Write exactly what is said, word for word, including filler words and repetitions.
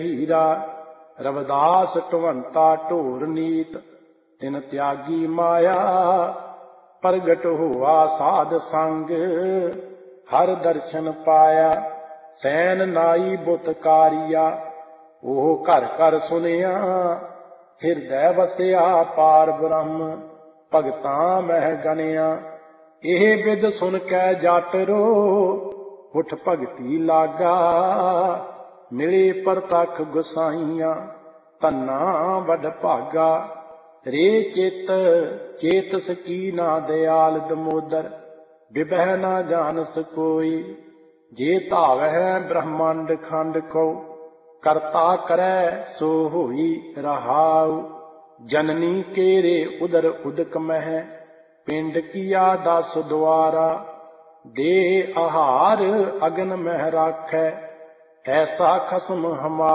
ਹੀਰਾ। ਰਵਿਦਾਸ ਢਵੰਤਾ ਢੋਰ ਨੀਤ ਤਿਨ ਤਿਆਗੀ ਮਾਇਆ। ਪ੍ਰਗਟ ਹੋਆ ਸਾਧ ਸੰਗ ਹਰ ਦਰਸ਼ਨ ਪਾਇਆ। ਸੈਨ ਨਾਈ ਬੁੱਤ ਕਾਰੀਆ ਉਹ ਘਰ ਘਰ ਸੁਨਿਆ। ਹਿਰਦੈ ਵਸਿਆ ਪਾਰ ਬ੍ਰਹਮ ਭਗਤਾਂ ਮਹਿ ਗਨਿਆ। ਇਹ ਬਿਦ ਸੁਨ ਕੈ ਜਟ ਰੋ ਉਠ ਭਗਤੀ ਲਾਗਾ। ਮਿਲੇ ਪ੍ਰਤੱਖ ਗੁਸਾਈਆਂ ਧੰਨਾ ਵਡ ਭਾਗਾ। ਰੇ ਚਿਤ ਚੇਤਸ ਕੀਨਾ ਦਿਆਲ ਦਮੋਦਰ ਬਿਬਹਿ ਨਾ ਜਾਨਸ ਕੋਈ। ਜੇ ਧਾਵਹਿ ਬ੍ਰਹਮੰਡ ਖੰਡ ਕੋ ਕਰਤਾ ਕਰੈ ਸੋ ਹੋਈ ਰਹਾਉ। ਜਨਨੀ ਕੇਰੇ ਉਦਰ ਉਦਕ ਮਹਿ ਪਿੰਡ ਕੀਆ ਦਸ ਦੁਆਰਾ। ਦੇ ਆਹਾਰ ਅਗਨ ਮਹਿ ਰਾਖੈ ਐਸਾ ਖਸਮ ਹਮਾਰਾ।